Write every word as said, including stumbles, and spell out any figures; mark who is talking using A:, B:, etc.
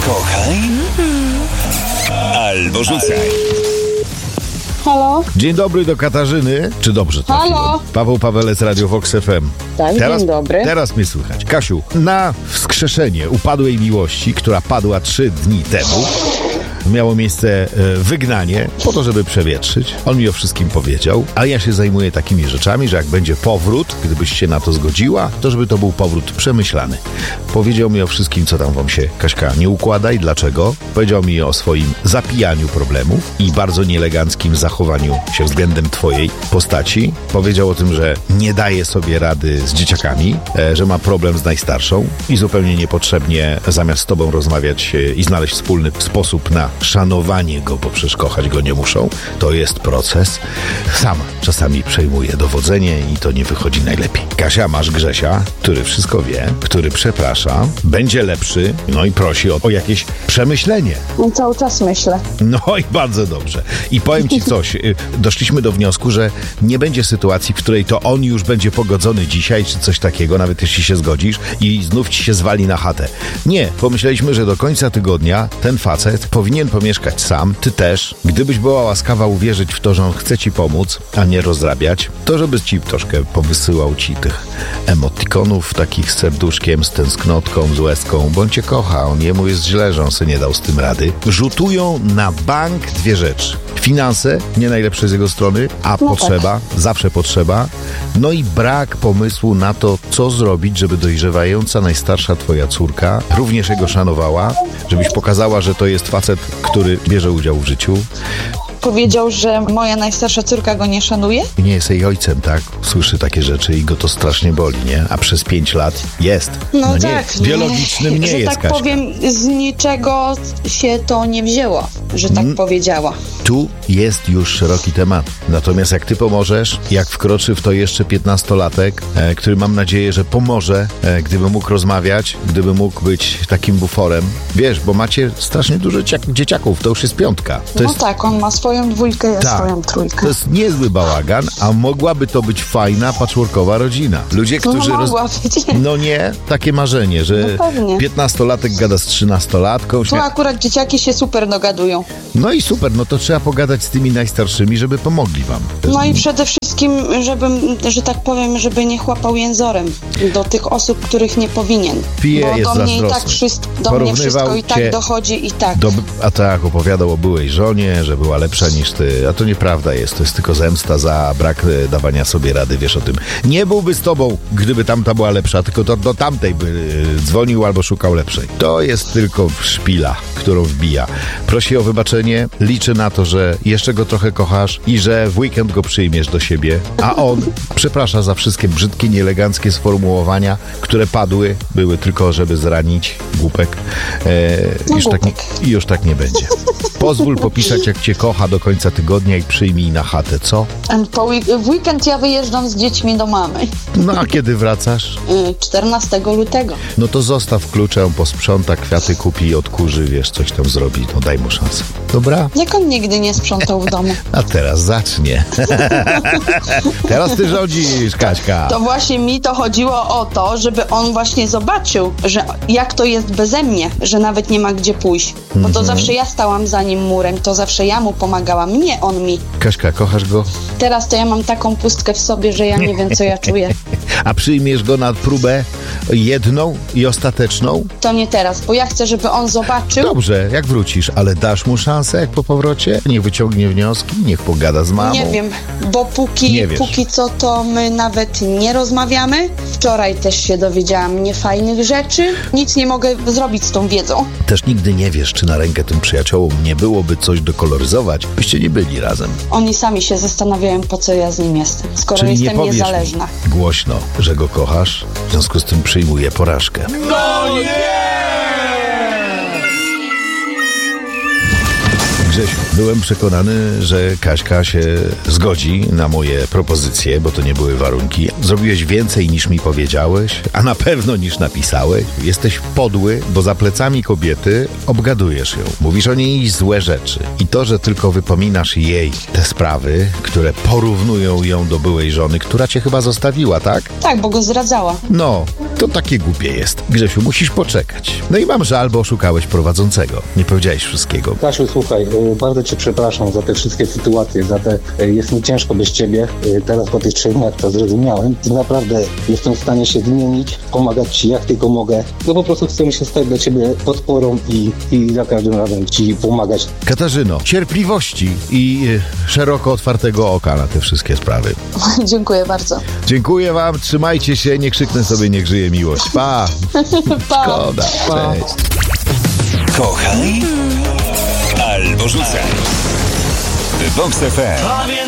A: Kochaj albo rzucaj.
B: Halo?
C: Dzień dobry do Katarzyny. Czy dobrze trafiłem?
B: Halo?
C: Paweł Pawelec, Radio Vox F M.
B: Tak,
C: teraz,
B: dzień dobry.
C: Teraz mnie słychać. Kasiu, na wskrzeszenie upadłej miłości, która padła trzy dni temu, miało miejsce e, wygnanie po to, żeby przewietrzyć. On mi o wszystkim powiedział, a ja się zajmuję takimi rzeczami, że jak będzie powrót, gdybyś się na to zgodziła, to żeby to był powrót przemyślany. Powiedział mi o wszystkim, co tam wam się, Kaśka, nie układa i dlaczego. Powiedział mi o swoim zapijaniu problemów i bardzo nieeleganckim zachowaniu się względem twojej postaci. Powiedział o tym, że nie daje sobie rady z dzieciakami, e, że ma problem z najstarszą i zupełnie niepotrzebnie zamiast z tobą rozmawiać e, i znaleźć wspólny sposób na szanowanie go, bo przecież kochać go nie muszą. To jest proces. Sam czasami przejmuje dowodzenie i to nie wychodzi najlepiej. Kasia, masz Grzesia, który wszystko wie, który przeprasza, będzie lepszy, no i prosi o, o jakieś przemyślenie.
B: No, cały czas myślę.
C: No i bardzo dobrze. I powiem ci coś, doszliśmy do wniosku, że nie będzie sytuacji, w której to on już będzie pogodzony dzisiaj, czy coś takiego, nawet jeśli się zgodzisz i znów ci się zwali na chatę. Nie, pomyśleliśmy, że do końca tygodnia ten facet powinien pomieszkać sam, ty też. Gdybyś była łaskawa uwierzyć w to, że on chce ci pomóc, a nie rozrabiać, to żeby ci troszkę powysyłał ci tych emotikonów takich z serduszkiem, z tęsknotką, z łezką, bo on cię kocha, on jemu jest źle, że on sobie nie dał z tym rady. Rzutują na bank dwie rzeczy. Finanse, nie najlepsze z jego strony, a
B: no
C: potrzeba, tak. zawsze potrzeba. No i brak pomysłu na to, co zrobić, żeby dojrzewająca najstarsza twoja córka również jego szanowała, żebyś pokazała, że to jest facet, który bierze udział w życiu.
B: Powiedział, że moja najstarsza córka go nie szanuje?
C: Nie jest jej ojcem, tak? Słyszy takie rzeczy i go to strasznie boli, nie? A przez pięć lat jest.
B: No,
C: no
B: tak.
C: Nie, biologicznym nie
B: że
C: jest,
B: tak
C: Kaśka.
B: powiem, z niczego się to nie wzięło, że tak mm. powiedziała.
C: Tu jest już szeroki temat. Natomiast jak ty pomożesz, jak wkroczy w to jeszcze piętnastolatek, e, który mam nadzieję, że pomoże, e, gdyby mógł rozmawiać, gdyby mógł być takim buforem. Wiesz, bo macie strasznie dużo ciak- dzieciaków, to już jest piątka. To
B: no
C: jest...
B: tak, on ma swoją dwójkę, ja
C: tak.
B: swoją trójkę.
C: To jest niezły bałagan, a mogłaby to być fajna, patchworkowa rodzina. Ludzie, którzy...
B: No mogła
C: roz...
B: być.
C: No nie, takie marzenie, że
B: no
C: piętnastolatek gada z trzynastolatką.
B: Tu akurat dzieciaki się super dogadują.
C: No i super, no to trzeba pogadać z tymi najstarszymi, żeby pomogli wam.
B: No i przede wszystkim, żebym, że tak powiem, żeby nie chłapał jęzorem do tych osób, których nie powinien.
C: Pije,
B: bo
C: jest
B: do mnie i tak
C: zazdrosny.
B: wszystko, do mnie wszystko i tak dochodzi i tak.
C: Do, a tak opowiadał o byłej żonie, że była lepsza niż ty, a to nieprawda jest, to jest tylko zemsta za brak dawania sobie rady, wiesz o tym. Nie byłby z tobą, gdyby tamta była lepsza, tylko to do tamtej by dzwonił albo szukał lepszej. To jest tylko szpila, którą wbija. Prosi o wybaczenie, liczy na to, że jeszcze go trochę kochasz i że w weekend go przyjmiesz do siebie, a on przeprasza za wszystkie brzydkie, nieeleganckie sformułowania, które padły, były tylko, żeby zranić głupek. E,
B: no
C: już,
B: głupek.
C: Tak, już tak nie będzie. Pozwól popisać, jak cię kocha do końca tygodnia i przyjmij na chatę, co?
B: Po week- w weekend ja wyjeżdżam z dziećmi do mamy.
C: No a kiedy wracasz?
B: czternastego lutego.
C: No to zostaw klucze, on posprząta, kwiaty kupi, odkurzy, wiesz, coś tam zrobi, no daj mu szansę. Dobra?
B: Jak on nigdy nie sprzątał w domu.
C: A teraz zacznie. Teraz ty rządzisz, Kaśka.
B: To właśnie mi to chodziło o to, żeby on właśnie zobaczył, że jak to jest beze mnie, że nawet nie ma gdzie pójść. Bo to mm-hmm. zawsze ja stałam za nim murem, to zawsze ja mu pomagałam, nie on mi.
C: Kaśka, kochasz go?
B: Teraz to ja mam taką pustkę w sobie, że ja nie wiem, co ja czuję.
C: A przyjmiesz go na próbę jedną i ostateczną?
B: To nie teraz, bo ja chcę, żeby on zobaczył.
C: Dobrze, jak wrócisz, ale dasz mu szansę, jak po powrocie? Niech wyciągnie wnioski, niech pogada z mamą.
B: Nie wiem, bo póki, póki co to my nawet nie rozmawiamy. Wczoraj też się dowiedziałam niefajnych rzeczy. Nic nie mogę zrobić z tą wiedzą.
C: Też nigdy nie wiesz, czy na rękę tym przyjaciołom nie byłoby coś dokoloryzować, byście nie byli razem.
B: Oni sami się zastanawiają, po co ja z nim jestem, skoro
C: Czyli
B: jestem
C: nie
B: niezależna.
C: Mi głośno, że go kochasz, w związku z tym przyjmuję porażkę.
A: No nie!
C: Grzesiu, byłem przekonany, że Kaśka się zgodzi na moje propozycje, bo to nie były warunki. Zrobiłeś więcej niż mi powiedziałeś, a na pewno niż napisałeś. Jesteś podły, bo za plecami kobiety obgadujesz ją. Mówisz o niej złe rzeczy. I to, że tylko wypominasz jej te sprawy, które porównują ją do byłej żony, która cię chyba zostawiła, tak?
B: Tak, bo go zdradzała.
C: No, To takie głupie jest. Grzesiu, musisz poczekać. No i mam żal, bo oszukałeś prowadzącego. Nie powiedziałeś wszystkiego.
A: Kasiu, słuchaj, y, bardzo cię przepraszam za te wszystkie sytuacje, za te, y, jest mi ciężko bez ciebie, y, teraz po tych trzech dniach to zrozumiałem i naprawdę jestem w stanie się zmienić, pomagać ci jak tylko mogę, no po prostu chcę się stać dla ciebie podporą i, i za każdym razem ci pomagać.
C: Katarzyno, cierpliwości i y, szeroko otwartego oka na te wszystkie sprawy.
B: Dziękuję bardzo.
C: Dziękuję wam, trzymajcie się, nie krzyknę sobie, niech żyje miłość. Pa!
B: Pa.
C: Szkoda, cześć.
D: Kochaj albo rzucaj. Vox F M.